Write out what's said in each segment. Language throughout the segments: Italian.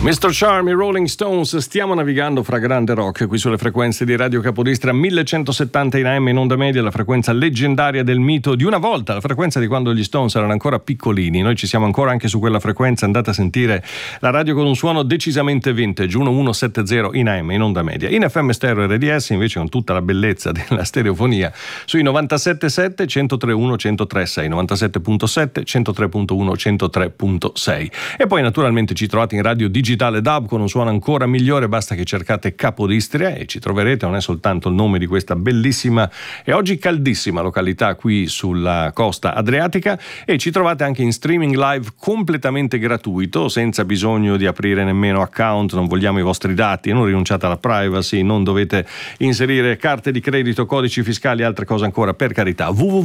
Mr. Charm, i Rolling Stones, stiamo navigando fra grande rock qui sulle frequenze di Radio Capodistria, 1170 in AM in onda media, la frequenza leggendaria del mito di una volta, la frequenza di quando gli Stones erano ancora piccolini. Noi ci siamo ancora anche su quella frequenza, andate a sentire la radio con un suono decisamente vintage, 1170 in AM in onda media. In FM stereo RDS invece con tutta la bellezza della stereofonia sui 97.7, 103.1, 103.6, 97.7, 103.1, 103.6 e poi naturalmente ci trovate in radio digitale DAB con un suono ancora migliore, basta che cercate Capodistria e ci troverete. Non è soltanto il nome di questa bellissima e oggi caldissima località qui sulla costa adriatica, e ci trovate anche in streaming live completamente gratuito, senza bisogno di aprire nemmeno account, non vogliamo i vostri dati, non rinunciate alla privacy, non dovete inserire carte di credito, codici fiscali e altre cose ancora, per carità.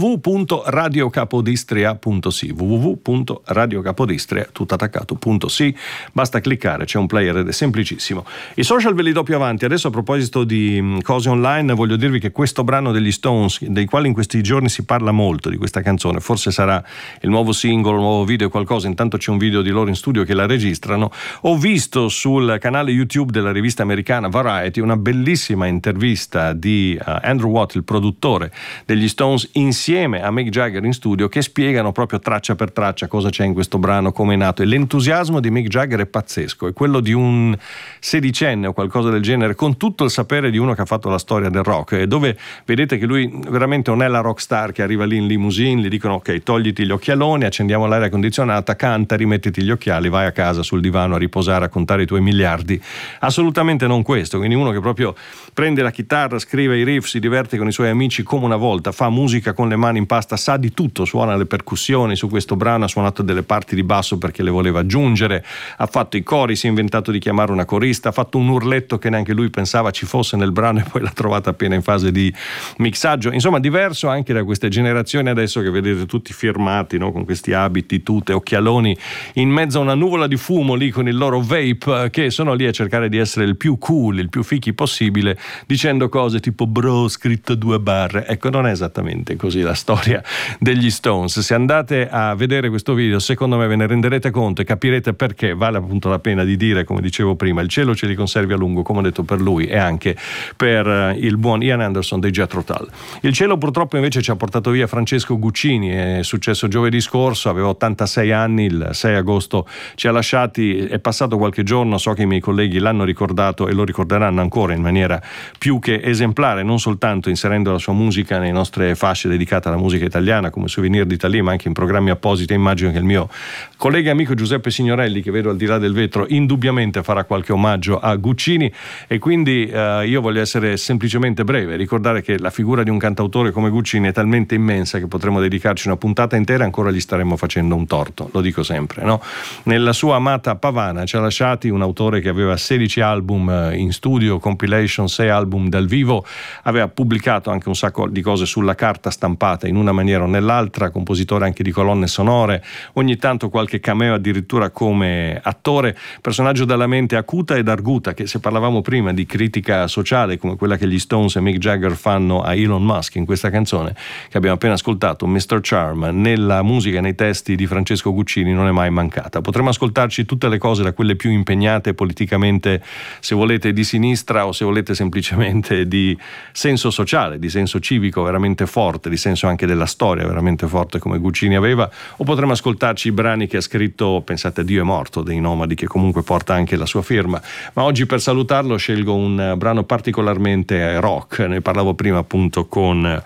www.radiocapodistria.si www.radiocapodistria tuttattaccato.si, basta cliccare, c'è un player ed è semplicissimo. I social ve li do più avanti. Adesso, a proposito di cose online, voglio dirvi che questo brano degli Stones, dei quali in questi giorni si parla molto di questa canzone, forse sarà il nuovo singolo, il nuovo video, qualcosa, intanto c'è un video di loro in studio che la registrano. Ho visto sul canale YouTube della rivista americana Variety una bellissima intervista di Andrew Watt, il produttore degli Stones, insieme a Mick Jagger in studio, che spiegano proprio traccia per traccia cosa c'è in questo brano, come è nato, e l'entusiasmo di Mick Jagger è pazzesco. È quello di un sedicenne o qualcosa del genere, con tutto il sapere di uno che ha fatto la storia del rock, e dove vedete che lui veramente non è la rockstar che arriva lì in limousine, gli dicono ok, togliti gli occhialoni, accendiamo l'aria condizionata, canta, rimettiti gli occhiali, vai a casa sul divano a riposare, a contare i tuoi miliardi. Assolutamente non questo. Quindi uno che proprio prende la chitarra, scrive i riff, si diverte con i suoi amici come una volta, fa musica con le mani in pasta, sa di tutto, suona le percussioni. Su questo brano ha suonato delle parti di basso perché le voleva aggiungere, ha fatto i cori, si è inventato di chiamare una corista, ha fatto un urletto che neanche lui pensava ci fosse nel brano e poi l'ha trovata appena in fase di mixaggio. Insomma, diverso anche da queste generazioni adesso che vedete tutti firmati, no? Con questi abiti, tute, occhialoni, in mezzo a una nuvola di fumo lì con il loro vape, che sono lì a cercare di essere il più cool, il più fichi possibile, dicendo cose tipo bro, scritto 2 barre. Ecco, non è esattamente così la storia degli Stones. Se andate a vedere questo video, secondo me ve ne renderete conto e capirete perché vale appunto la pena di dire, come dicevo prima, il cielo ce li conservi a lungo, come ho detto per lui e anche per il buon Ian Anderson dei Jethro Tull. Il cielo purtroppo invece ci ha portato via Francesco Guccini, è successo giovedì scorso, aveva 86 anni, il 6 agosto ci ha lasciati, è passato qualche giorno, so che i miei colleghi l'hanno ricordato e lo ricorderanno ancora in maniera più che esemplare, non soltanto inserendo la sua musica nelle nostre fasce dedicate alla musica italiana come Souvenir d'Italie, ma anche in programmi appositi. Immagino che il mio collega e amico Giuseppe Signorelli, che vedo al di là del vetro, indubbiamente farà qualche omaggio a Guccini, e quindi io voglio essere semplicemente breve, ricordare che la figura di un cantautore come Guccini è talmente immensa che potremmo dedicarci una puntata intera e ancora gli staremmo facendo un torto, lo dico sempre, no? Nella sua amata Pavana ci ha lasciati un autore che aveva 16 album in studio, compilation, 6 album dal vivo, aveva pubblicato anche un sacco di cose sulla carta stampata in una maniera o nell'altra, compositore anche di colonne sonore, ogni tanto qualche cameo addirittura come attore, personaggio dalla mente acuta ed arguta, che se parlavamo prima di critica sociale come quella che gli Stones e Mick Jagger fanno a Elon Musk in questa canzone che abbiamo appena ascoltato, Mr. Charm, nella musica e nei testi di Francesco Guccini non è mai mancata. Potremmo ascoltarci tutte le cose, da quelle più impegnate politicamente, se volete di sinistra, o se volete semplicemente di senso sociale, di senso civico veramente forte, di senso anche della storia veramente forte come Guccini aveva, o potremmo ascoltarci i brani che ha scritto, pensate a Dio è morto dei Nomadi, che comunque porta anche la sua firma. Ma oggi per salutarlo scelgo un brano particolarmente rock, ne parlavo prima appunto con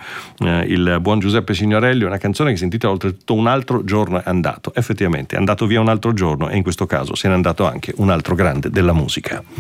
il buon Giuseppe Signorelli, una canzone che si intitola oltretutto Un altro giorno è andato. Effettivamente è andato via un altro giorno, e in questo caso se n'è andato anche un altro grande della musica.